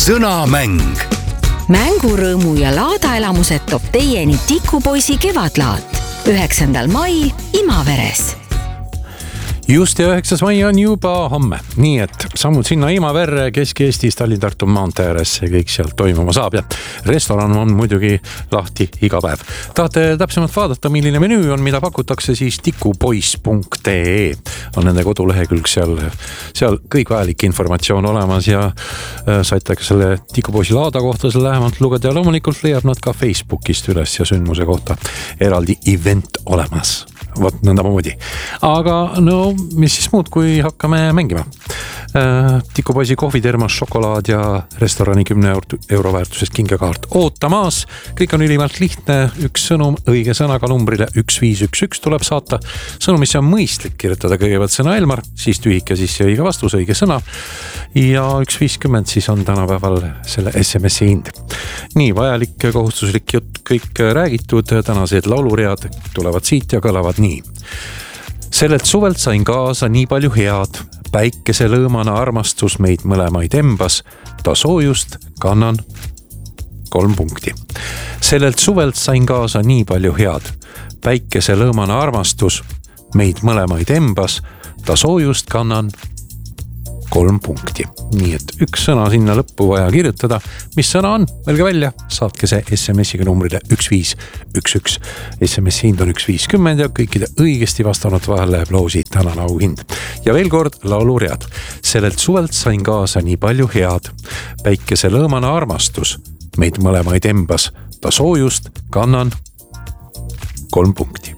Sõnamäng. Mängurõõmu ja laadaelamused toob teieni Tikupoisi kevadlaat 9. mail Imaveres. Just ja 9. mai on juba homme, nii et sammud sinna Imaverre Kesk-Eestis Tallinn-Tartu maantee ääres ja kõik sealt toimuma saab ja restoran on muidugi lahti iga päev. Tahate täpsemalt vaadata, milline menüü on, mida pakutakse, siis tikupois.ee on nende kodulehekülg, seal kõik vajalik informatsioon olemas ja saite ka selle Tikupoisi laada kohta selle lähemalt lugeda ja loomulikult leiab nad ka Facebookist üles ja sündmuse kohta eraldi event olemas. Vot nõnda moodi. Aga no, mis siis muud, kui hakkame mängima. Tikupoisi kohvitermas, šokolaad ja restorani 10 euro väärtusest kingekaart ootamas. Kõik on ülimalt lihtne. Üks sõnum õige sõnaga numbrile 1511 tuleb saata. Sõnumisse on mõistlik kirjutada kõigepealt sõna Elmar, siis tühike, siis õige vastus, õige sõna. Ja 1.50 siis on tänapäeval selle SMS-i hind. Nii, vajalik kohustuslik jutt kõik räägitud. Tänased lauluread tulevad siit ja kõlavad nii. Sellelt suvelt sain kaasa nii palju head. Päikese lõõmana armastus meid mõlemaid embas. Ta soojust kannan 3 punkti. Sellelt suvelt sain kaasa nii palju head. Päikese lõõmana armastus meid mõlemaid embas. Ta soojust kannan 3 punkti. Nii et üks sõna sinna lõppu vaja kirjutada. Mis sõna on? Mõelge välja. Saatke see SMS-iga numbrile 1511. SMS hind on 1.50 ja kõikide õigesti vastanud vahel läheb loosi tänane auhind. Ja veel kord lauluread. Sellelt suvelt sain kaasa nii palju head. Päikese lõõmana armastus meid mõlemaid embas. Ta soojust kannan 3 punkti.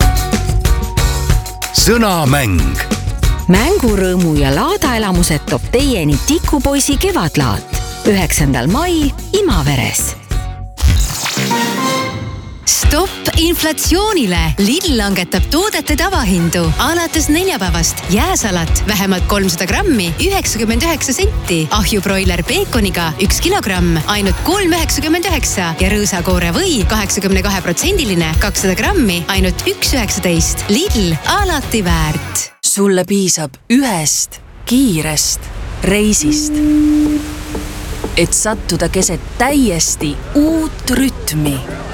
Sõnamäng. Mängurõõmu ja laadaelamused toob teieni Tikupoisi kevadlaat 9. mail Imaveres. Stopp inflatsioonile! Lidl langetab toodete tavahindu. Alates neljapäevast jääsalat vähemalt 300 grammi 99 senti. Ahjubroiler peekoniga 1 kilogramm ainult 3,99 ja rõõsakoore või 82% 200 grammi ainult 1,19. Lidl alati väärt. Sulle piisab ühest kiirest reisist, et sattuda keset täiesti uut rütmi.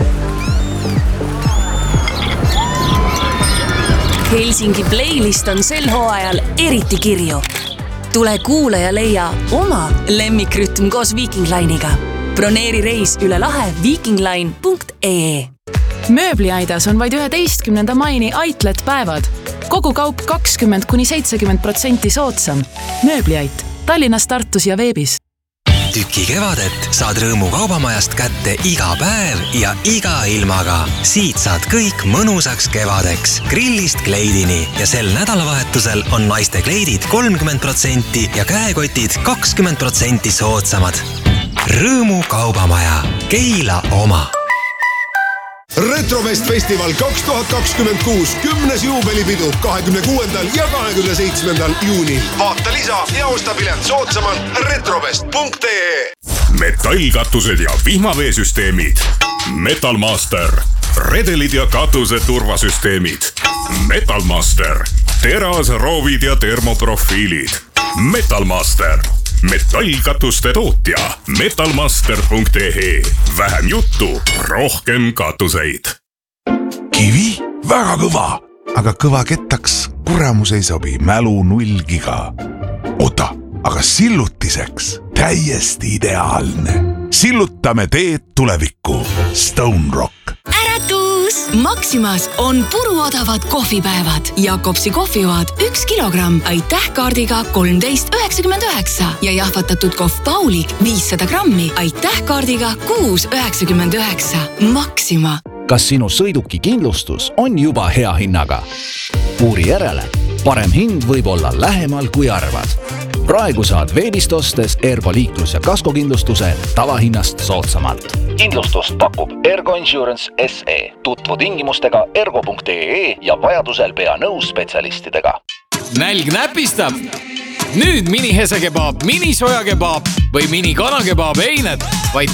Helsingi playlist on sel hooajal eriti kirju. Tule kuule ja leia oma lemmikrütm koos Viking Line'iga. Broneeri reis üle lahe vikingline.ee. Mööbliaidas on vaid 11. maini Outlet päevad. Kogu kaup 20–70% soodsam. Mööbliait Tallinnas, Tartus ja veebis. Tüki kevadet saad Rõõmu kaubamajast kätte iga päev ja iga ilmaga. Siit saad kõik mõnusaks kevadeks. Grillist kleidini ja sel nädalavahetusel on naiste kleidid 30% ja käekotid 20% soodsamad. Rõõmu kaubamaja. Keila oma. Retrofest Festival 2026 10. juubelipidu 26. ja 27. juunil. Vaata lisa ja osta pilet soodsamalt retrofest.ee. Metallkatused ja vihmaveesüsteemid. Metalmaster. Redelid ja katuse turvasüsteemid. Metalmaster. Teras, roovid ja termoprofiilid. Metalmaster. Metallkatuste tootja. Metalmaster.ee. Vähem juttu, rohkem katuseid. Kivi? Väga kõva. Aga kõva kettaks kuramus ei sobi. Mälu 0 giga. Ota, aga sillutiseks täiesti ideaalne. Sillutame teed tulevikku. Stone Rock. Äratus! Maximas on puruodavad kohvipäevad. Jakobsi kohvijoad 1 kilogramm aitähkaardiga 13,99 ja jahvatatud kohv Paulik 500 grammi aitähkaardiga 6,99. Maxima. Kas sinu sõiduki kindlustus on juba hea hinnaga? Uuri järele. Parem hind võib olla lähemal kui arvad. Praegu saad veebist ostes Ergo liiklus- ja kaskokindlustuse tavahinnast soodsamalt. Kindlustust pakub Ergo Insurance SE. Tutvu tingimustega ergo.ee ja vajadusel pea nõus spetsialistidega. Nälg näpistab! Nüüd mini-hesekebaab, mini-sojakebaab või mini-kanakebaab eined vaid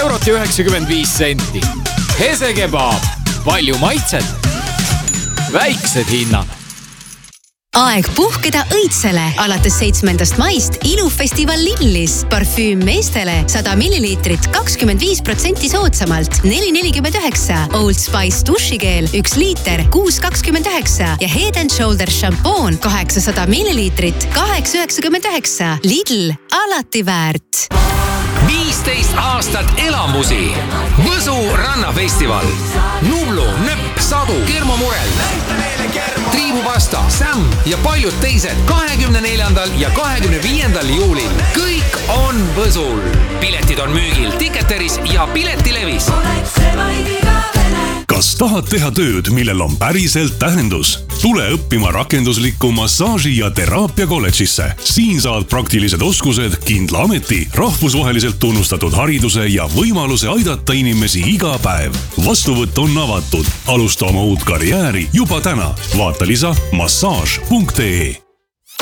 2,95 €. Hesekebaab. Palju maitset. Väiksed hinnad. Aeg puhkeda õitsele. Alates 7. maist ilufestival Lillis. Parfüüm meestele 100 milliliitrit 25% soodsamalt 4,49. Old Spice dušikeel 1 liiter 6,29 ja Head & Shoulders šampoon 800 milliliitrit 8,99. Lidl, alati väärt. 15 aastat elamusi. Võsu rannafestival. Nublu, Nöpp, Sadu, Kermo Murel, Triibupasta, Sam ja paljud teised 24. ja 25. juulil. Kõik on Võsul. Piletid on müügil Ticketeris ja Piletilevis. Kas tahad teha tööd, millel on päriselt tähendus? Tule õppima rakenduslikku massaaži ja teraapia kolledžisse. Siin saad praktilised oskused, kindla ameti, rahvusvaheliselt tunnustatud hariduse ja võimaluse aidata inimesi iga päev. Vastuvõtt on avatud. Alusta oma uut karjääri juba täna. Vaata lisa massaaž.ee.